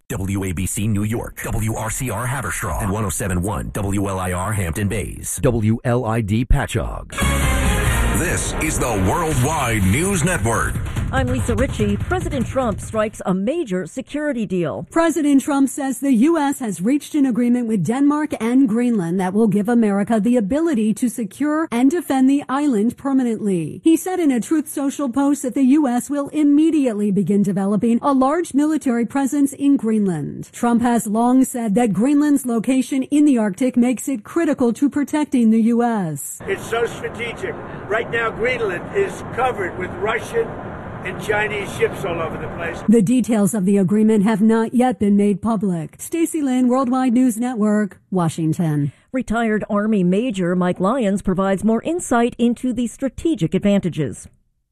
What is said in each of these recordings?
WABC New York, WRCR Haverstraw, and 107.1 WLIR Hampton Bays, WLID Patchogue. This is the Worldwide News Network. I'm Lisa Ritchie. President Trump strikes a major security deal. President Trump says the U.S. has reached an agreement with Denmark and Greenland that will give America the ability to secure and defend the island permanently. He said in a Truth Social post that the U.S. will immediately begin developing a large military presence in Greenland. Trump has long said that Greenland's location in the Arctic makes it critical to protecting the U.S. It's so strategic. Right now, Greenland is covered with Russian and Chinese ships all over the place. The details of the agreement have not yet been made public. Stacey Lynn, Worldwide News Network, Washington. Retired Army Major Mike Lyons provides more insight into the strategic advantages.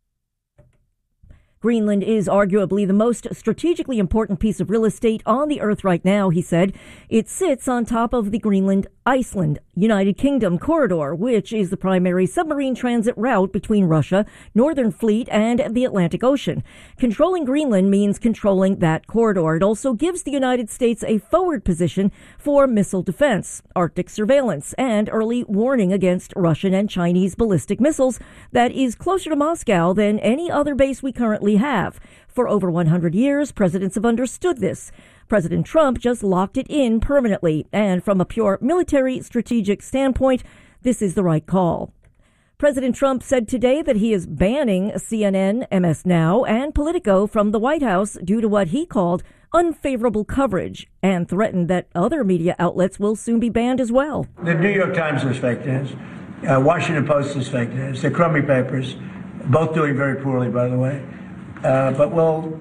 Greenland is arguably the most strategically important piece of real estate on the earth right now, he said. It sits on top of the Greenland-Iceland United Kingdom corridor, which is the primary submarine transit route between Russia, Northern Fleet, and the Atlantic Ocean. Controlling Greenland means controlling that corridor. It also gives the United States a forward position for missile defense, Arctic surveillance, and early warning against Russian and Chinese ballistic missiles that is closer to Moscow than any other base we currently have. For over 100 years, presidents have understood this. President Trump just locked it in permanently, and from a pure military strategic standpoint, this is the right call. President Trump said today that he is banning CNN, MS Now, and Politico from the White House due to what he called unfavorable coverage, and threatened that other media outlets will soon be banned as well. The New York Times is fake news. Washington Post is fake news. The crummy papers, both doing very poorly, by the way. But we'll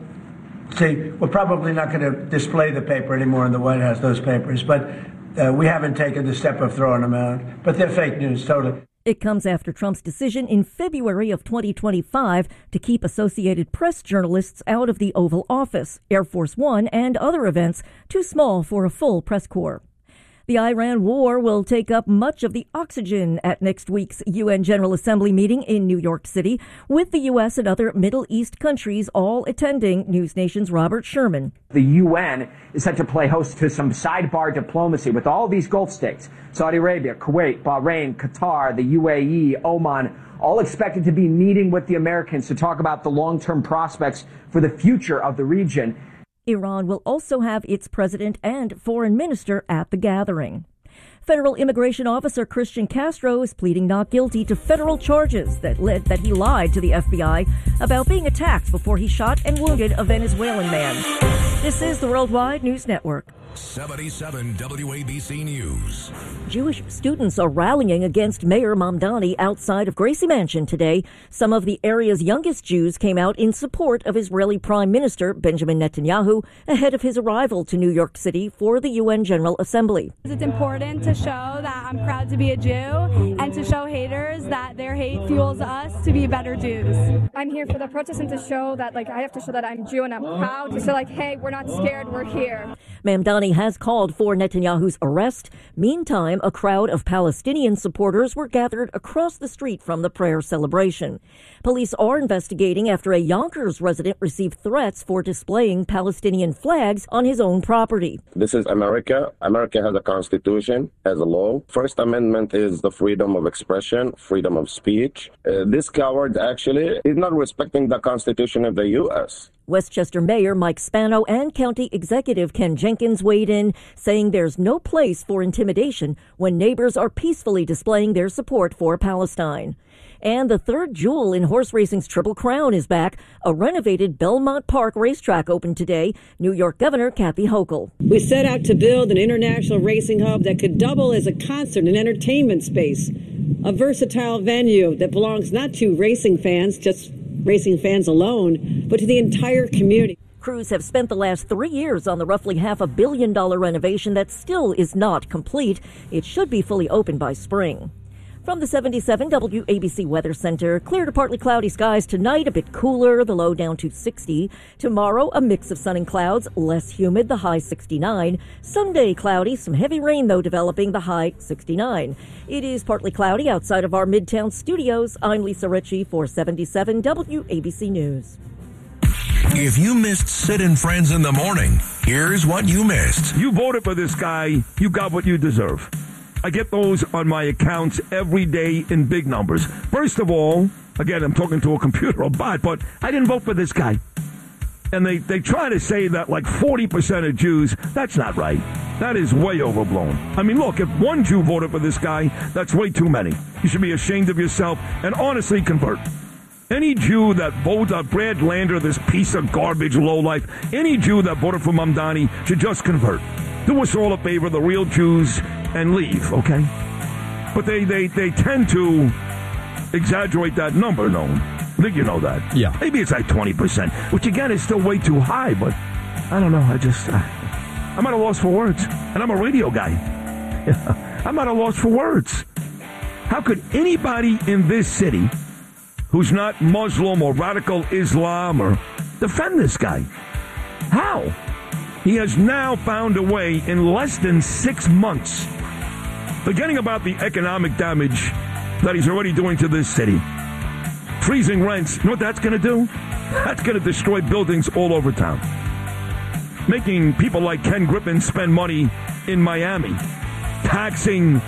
see. We're probably not going to display the paper anymore in the White House, those papers. But we haven't taken the step of throwing them out. But they're fake news, totally. It comes after Trump's decision in February of 2025 to keep Associated Press journalists out of the Oval Office, Air Force One, and other events too small for a full press corps. The Iran war will take up much of the oxygen at next week's UN General Assembly meeting in New York City, with the U.S. and other Middle East countries all attending. News Nation's Robert Sherman. The UN is set to play host to some sidebar diplomacy with all these Gulf states, Saudi Arabia, Kuwait, Bahrain, Qatar, the UAE, Oman, all expected to be meeting with the Americans to talk about the long-term prospects for the future of the region. Iran will also have its president and foreign minister at the gathering. Federal immigration officer Christian Castro is pleading not guilty to federal charges that he lied to the FBI about being attacked before he shot and wounded a Venezuelan man. This is the Worldwide News Network. 77 WABC News. Jewish students are rallying against Mayor Mamdani outside of Gracie Mansion today. Some of the area's youngest Jews came out in support of Israeli Prime Minister Benjamin Netanyahu ahead of his arrival to New York City for the UN General Assembly. It's important to show that I'm proud to be a Jew and to show haters that their hate fuels us to be better Jews. I'm here for the protest and to show that, I have to show that I'm Jew and I'm proud to say, hey, we're not scared, we're here. Mamdani has called for Netanyahu's arrest. Meantime, a crowd of Palestinian supporters were gathered across the street from the prayer celebration. Police are investigating after a Yonkers resident received threats for displaying Palestinian flags on his own property. This is America. America has a constitution, has a law. First Amendment is the freedom of expression, freedom of speech. This coward actually is not respecting the Constitution of the U.S. Westchester Mayor Mike Spano and County Executive Ken Jenkins weighed in, saying there's no place for intimidation when neighbors are peacefully displaying their support for Palestine. And the third jewel in horse racing's Triple Crown is back. A renovated Belmont Park racetrack opened today. New York Governor Kathy Hochul. We set out to build an international racing hub that could double as a concert and entertainment space, a versatile venue that belongs not to racing fans, just racing fans alone, but to the entire community. Crews have spent the last 3 years on the roughly $500 million renovation that still is not complete. It should be fully open by spring. From the 77 WABC Weather Center, clear to partly cloudy skies tonight, a bit cooler, the low down to 60. Tomorrow, a mix of sun and clouds, less humid, the high 69. Sunday, cloudy, some heavy rain, though, developing, the high 69. It is partly cloudy outside of our Midtown studios. I'm Lisa Ritchie for 77 WABC News. If you missed Sid and Friends in the Morning, here's what you missed. You voted for this guy, you got what you deserve. I get those on my accounts every day in big numbers. First of all, again, I'm talking to a computer, a bot, but I didn't vote for this guy. And they try to say that like 40% of Jews, that's not right. That is way overblown. I mean, look, if one Jew voted for this guy, that's way too many. You should be ashamed of yourself and honestly convert. Any Jew that voted for Brad Lander, this piece of garbage lowlife, any Jew that voted for Mamdani should just convert. Do us all a favor, the real Jews, and leave, okay? But they tend to exaggerate that number, no? I think you know that. Yeah. Maybe it's like 20%, which again is still way too high, but I don't know. I'm at a loss for words. And I'm a radio guy. I'm at a loss for words. How could anybody in this city who's not Muslim or radical Islam or defend this guy? How? He has now found a way in less than 6 months, forgetting about the economic damage that he's already doing to this city. Freezing rents, you know what that's going to do? That's going to destroy buildings all over town. Making people like Ken Griffin spend money in Miami. Taxing.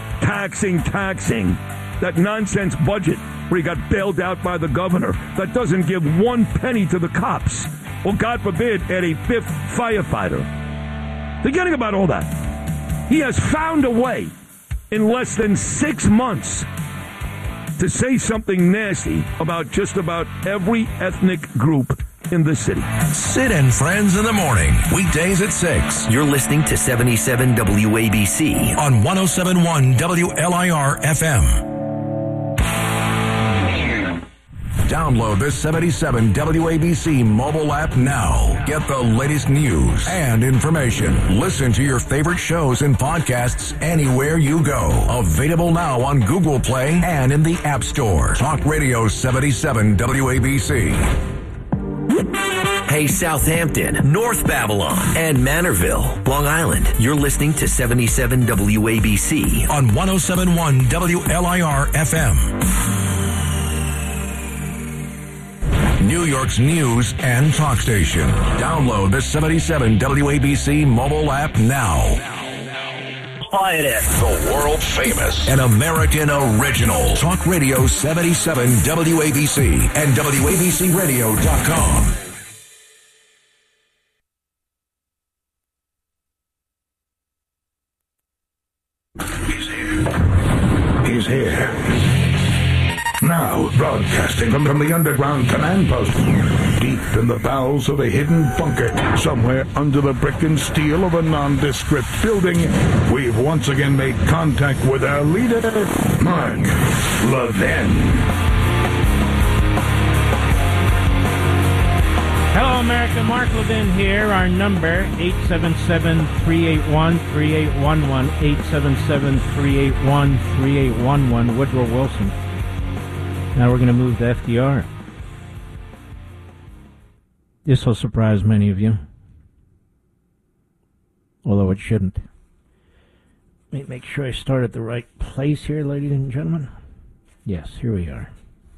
That nonsense budget where he got bailed out by the governor that doesn't give one penny to the cops. Or, God forbid, add a fifth firefighter. Forgetting about all that. He has found a way in less than 6 months to say something nasty about just about every ethnic group in the city. Sid and Friends in the Morning, weekdays at 6. You're listening to 77 WABC on 107.1 WLIR FM. Download the 77 WABC mobile app now. Get the latest news and information. Listen to your favorite shows and podcasts anywhere you go. Available now on Google Play and in the App Store. Talk Radio 77 WABC. Hey, Southampton, North Babylon, and Manorville, Long Island. You're listening to 77 WABC on 107.1 WLIR FM. New York's news and talk station. Download the 77 WABC mobile app now. Quiet it. The world famous and American original. Talk Radio 77 WABC and WABCRadio.com. He's here. Now, broadcasting from the underground command post, deep in the bowels of a hidden bunker, somewhere under the brick and steel of a nondescript building, we've once again made contact with our leader, Mark Levin. Hello, America. Mark Levin here. Our number, 877-381-3811, 877-381-3811, Woodrow Wilson. Now we're going to move to FDR. This will surprise many of you, although it shouldn't. Let me make sure I start at the right place here, ladies and gentlemen. Yes, here we are.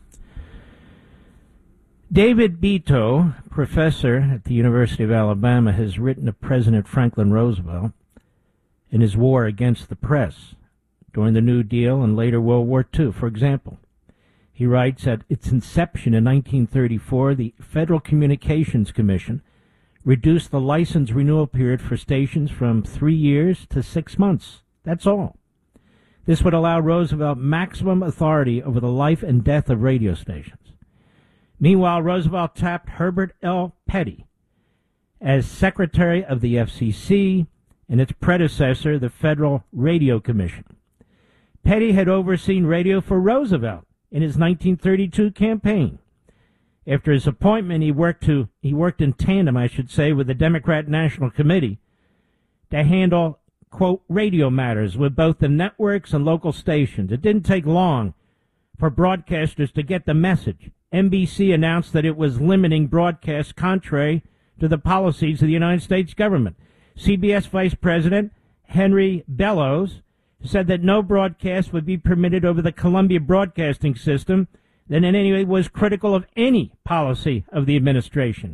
David Beto, professor at the University of Alabama, has written to President Franklin Roosevelt in his war against the press during the New Deal and later World War II. For example, he writes, at its inception in 1934, the Federal Communications Commission reduced the license renewal period for stations from 3 years to 6 months. That's all. This would allow Roosevelt maximum authority over the life and death of radio stations. Meanwhile, Roosevelt tapped Herbert L. Petty as Secretary of the FCC and its predecessor, the Federal Radio Commission. Petty had overseen radio for Roosevelt in his 1932 campaign. After his appointment, he worked in tandem, with the Democrat National Committee to handle, quote, radio matters with both the networks and local stations. It didn't take long for broadcasters to get the message. NBC announced that it was limiting broadcasts contrary to the policies of the United States government. CBS Vice President Henry Bellows said that no broadcast would be permitted over the Columbia Broadcasting System that in any way was critical of any policy of the administration.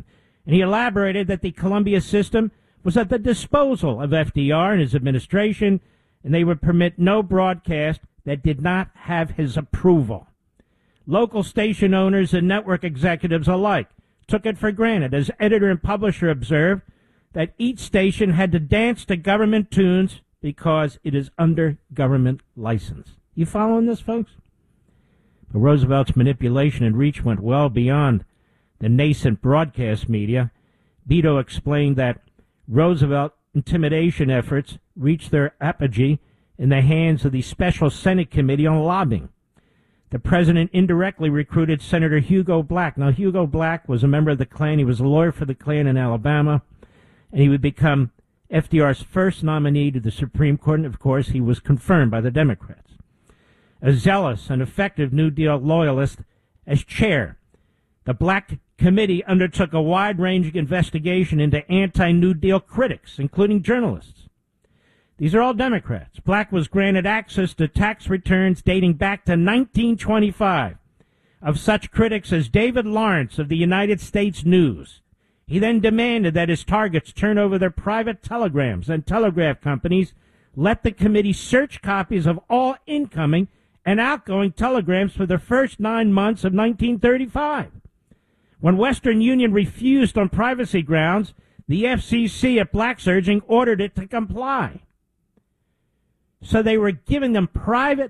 And he elaborated that the Columbia system was at the disposal of FDR and his administration, and they would permit no broadcast that did not have his approval. Local station owners and network executives alike took it for granted, as editor and publisher observed, that each station had to dance to government tunes because it is under government license. You following this, folks? But Roosevelt's manipulation and reach went well beyond the nascent broadcast media. Beto explained that Roosevelt intimidation efforts reached their apogee in the hands of the Special Senate Committee on Lobbying. The president indirectly recruited Senator Hugo Black. Now, Hugo Black was a member of the Klan. He was a lawyer for the Klan in Alabama, and he would become FDR's first nominee to the Supreme Court, and, of course, he was confirmed by the Democrats. A zealous and effective New Deal loyalist as chair, the Black Committee undertook a wide-ranging investigation into anti-New Deal critics, including journalists. These are all Democrats. Black was granted access to tax returns dating back to 1925 of such critics as David Lawrence of the United States News. He then demanded that his targets turn over their private telegrams, and telegraph companies let the committee search copies of all incoming and outgoing telegrams for the first 9 months of 1935. When Western Union refused on privacy grounds, the FCC, at Black's urging, ordered it to comply. So they were giving them private